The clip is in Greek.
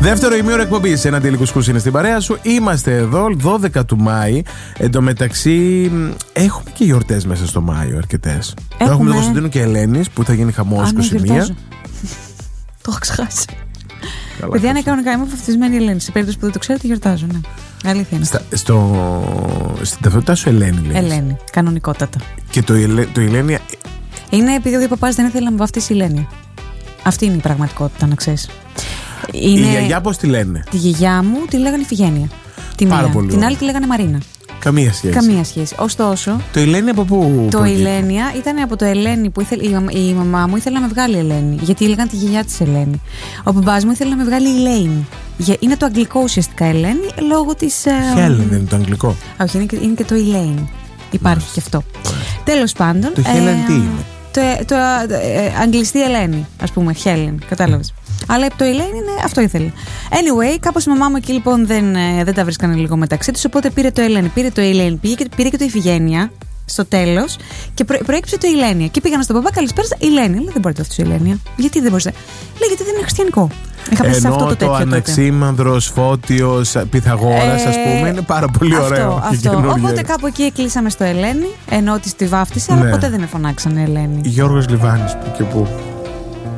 Δεύτερο ημίωρο εκπομπής. Ένα τελικό σκουρς είναι στην παρέα σου. Είμαστε εδώ 12 του Μάη. Εν τω μεταξύ, έχουμε και γιορτές μέσα στο Μάιο αρκετές. Έχουμε τον Κωνσταντίνο και Ελένης που θα γίνει χαμός 21. Το έχω ξεχάσει. Παιδιά, είναι κανονικά. Είμαι βαφτισμένη Ελένη. Σε περίπτωση που δεν το ξέρετε, γιορτάζω. Ναι. Αλήθεια είναι. Στην ταυτότητά σου Ελένη, λέει. Ελένη, κανονικότατα. Και το Ελένη. Είναι επειδή ο δύο παπάς δεν ήθελε να με βαφτίσει η Ελένη. Αυτή είναι η πραγματικότητα, να ξέρεις. Η γιαγιά πώς τη λένε? Τη γιαγιά μου τη λέγανε Ιφηγένεια. Την άλλη τη λέγανε Μαρίνα. Καμία σχέση. Ωστόσο. Το Ελένη από πού? Το Ελένια ήταν από το Ελένη που η μαμά μου ήθελε να με βγάλει Ελένη. Γιατί έλεγαν τη γιαγιά της Ελένη. Ο μπαμπάς μου ήθελε να με βγάλει Ελένη. Είναι το αγγλικό ουσιαστικά Ελένη λόγω της. Helen δεν είναι το αγγλικό? Όχι, είναι και το Elaine. Υπάρχει και αυτό. Τέλος πάντων. Το Helen τι είναι? Το αγγλιστή Ελένη, ας πούμε. Helen, κατάλαβες. Αλλά το Elaine είναι, αυτό ήθελε. Anyway, κάπως η μαμά μου εκεί λοιπόν δεν τα βρίσκανε λίγο μεταξύ τους. Οπότε πήρε το Elaine, πήρε και το Ιφηγένεια στο τέλος και προέκυψε το Ηλένια. Και πήγανα στον παπά, καλησπέρα, Ηλένια. Λέει, δεν μπορείτε αυτό το Ηλένια. Γιατί δεν μπορείτε? Λέει, γιατί δεν είναι χριστιανικό. Ενώ το Αναξίμανδρος, Φώτιος, Πυθαγόρας, ας πούμε, είναι πάρα πολύ ωραίο. Αυτό. Οπότε κάπου εκεί κλείσαμε στο Ελένη, ενώ τη βάφτισε, αλλά ποτέ δεν με φωνάξανε Ελένη. Γιώργος Λιβάνης, που και που.